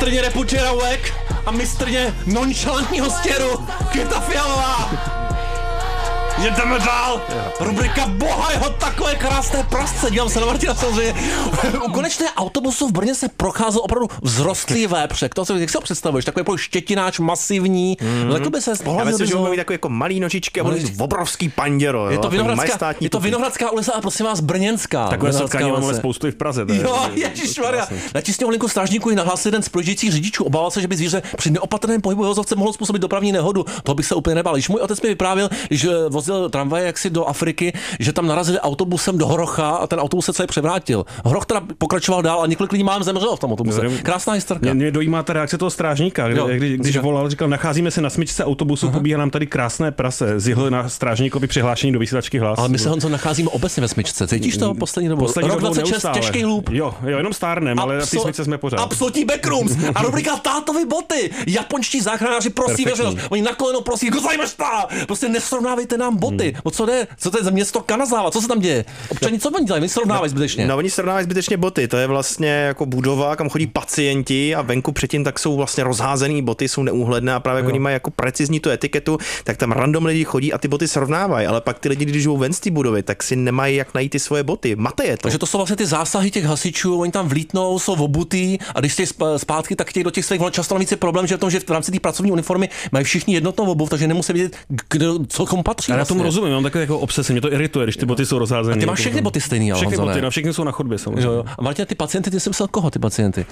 mistrně repučeravek a mistrně nonchalantního stěru Květa Fialová. Jdeme dál. Rubrika Boha jeho takové krásné prasce. Dívám se na Martina samozřejmě. U konečné autobusu v Brně se procházel opravdu vzrostlý vépřek. To, jak si ho představuješ? Takový jako štětináč masivní. Lekl by se Já myslím, že bude mít takový jako malý nožičky a bude mít obrovský panděro. Je to Vinohradská ulice a prosím vás Brněnská. Takové setkání máme spoustu i v Praze. Jo, ježišmarja. Na Tisňovou linku strážníků ji nahlásil jeden z projíždějících řidičů. Obával se, že by zvíře při neopatrném pohybu vozovce mohlo způsobit dopravní nehodu. To bych se úplně nebál. Když můj otec mi vyprávěl, že vozil tramvaj jaksi do Afriky, že tam narazili autobusem do Horocha a ten autobus se celý převrátil. Horoch teda pokračoval dál a několik lidí málem zemřelo v tom autobuse. Krásná historka. Mě dojímá ta reakce toho strážníka, když volal, říkal, nacházíme se na smyčce autobusu, pobíhá nám tady krásné prase. Zjihl na strážníkovi přihlášení do vysílačky Hlas. Ale my se Honzo nacházíme obecně ve smyčce. Cítíš to poslední dobu? Rok 26, těžký hlub. Jo, jenom stárnem, ale na té smyčce jsme pořád. Absolutní backrooms. A rubrika Tátovy boty. Japonští záchranáři prosí veřejnost. Oni na koleno prosí, gozajmešta. Prostě nesrovnávejte nám boty. O co jde? Co to je za město Kanazawa? Co se tam děje? Občani, co oni dělají? Oni srovnávají zbytečně. No, oni srovnávají zbytečně boty. To je vlastně jako budova, kam chodí pacienti a venku předtím tak jsou vlastně rozházený boty, jsou neúhledné a právě jako oni mají jako precizní tu etiketu, tak tam random lidi chodí a ty boty srovnávají, ale pak ty lidi, když jdou ven z té budovy, tak si nemají jak najít ty svoje boty. Mate je to. Takže to jsou vlastně ty zásahy těch hasičů, oni tam vlítnou, jsou obutý a když jsi zpátky, tak chtějí do těch svých, často navíc je problém, že v tom, že v rámci té pracovní uniformy mají všichni jednotnou obuv, takže nemusí vědět, kdo co komu patří. Já vlastně. tomu rozumím, mám takové jako obsese, mě to irituje, když ty boty jsou rozházené. A ty máš všechny boty stejný, ale všechny boty, všechny jsou na chodbě samozřejmě. Jo. A Martina, ty pacienty, ty jsi myslel koho ty pacienty?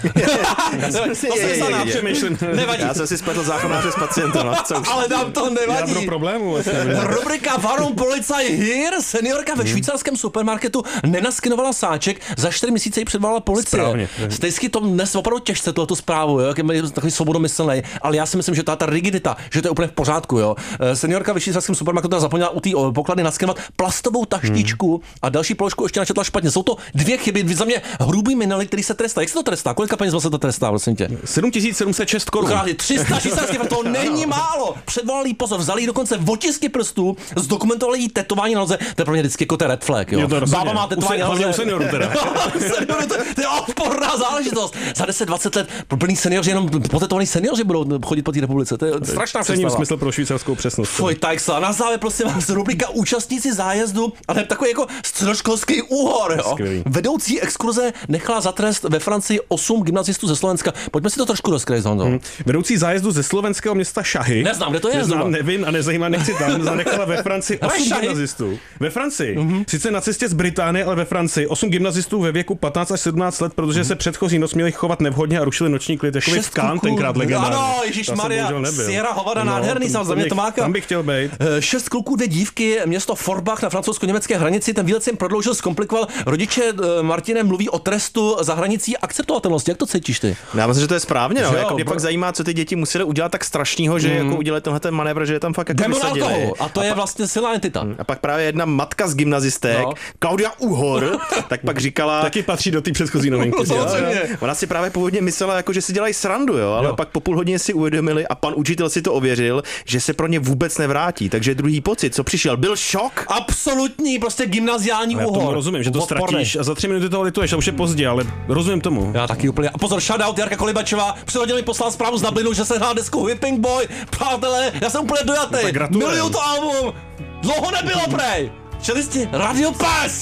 Já jsem si spletl záchranáře s pacientem, ale nám to nevadí. Já problémů. Rubrika Warum Polizei hier? Seniorka ve švýcarském supermarketu nenaskinovala sáček, za 4 měsíce ji předvolala policie. Stejsky to dnes opravdu těžce tu zprávu, jo, jak je takový svobodomyslnej, ale já si myslím, že ta rigidita, že to je úplně v pořádku, jo. Seniorka ve švýcarském supermarketu zapomněla u té pokladny naskenovat plastovou taštičku a další položku ještě načetla špatně. Jsou to 2 chyby, za mě hrubý minely, který se trestá. Jak se to trestá? Kolika peněz se to trestá, prosím tě? 7706 korun. 360, to není málo. Předvolali pozor, vzali jí dokonce otisky prstů, zdokumentovali jí tetování na noze. To je pro mě vždycky jako red flag, jo. Bába má tetování na noze. U seniorů teda. To je odporná záležitost. Za 10-20 let plný seniori, jenom potetovaní seniori budou chodit po té republice. To je strašná představa. Smysl pro švýcarskou přesnost. Fuj, tak se. Na závěr prosím vás rubrika účastníci zájezdu, ale takový jako středoškolský úhor, jo. Skvělý. Vedoucí exkurze nechala za trest ve Francii 8 gymnazistů ze Slovenska. Pojďme si to trošku rozkryt, Hondo. Vedoucí zájezdu ze slovenského města Šahy. Neznám, kde to je? Neznám, nevím a nezajímá, nechci tam. Zanechala ve Francii 8 gymnazistů. Ve Francii. Sice na cestě z Británie, ale ve Francii 8 gymnazistů ve věku 15 až 17 let, protože se předchozí noc měli chovat nevhodně a rušili noční klid. Jako v Cannes tenkrát legendární. Ano, ježišmarja. Sierra Hovada nádherný, samozřejmě to má. Tam bych chtěl být. 6 kluků, 2 dívky, město Forbach na francouzsko-německé hranici. Ten výlet se jim prodloužil, zkomplikoval. Rodiče Martine mluví o trestu za hranicí akceptovatelnosti. Jak to cítíš ty? Já myslím, že to je správně, no. Jako mě pak zajímá, co ty děti musely udělat tak strašného, že jako udělali tenhle ten manévr, že je tam fakt jako vysadili. A to je vlastně silná entita. A pak právě jedna matka z gymnazistek, Klaudia Uhor, tak pak říkala, taky patří do té předchozí novinky. Ona si právě původně myslela, jako, že si dělají srandu, jo, ale pak po půl hodině si uvědomili a pan učitel si to ověřil, že se pro ně vůbec nevrátí. Takže druhý pocit, co přišel, byl šok. Absolutní, prostě gymnaziální úhor. Já tomu rozumím, že to ztratíš a za 3 minuty to lituješ a už je pozdě, ale rozumím tomu. Já taky úplně. A pozor, shoutout Jarka Kolibačová, přihodil mi poslal zprávu z Dublinu, že se hrál desku Whipping Boy. Přátelé, já jsem úplně dojatý. Miluju to album. Dlouho nebylo, prej. Čelisti Radio Pass.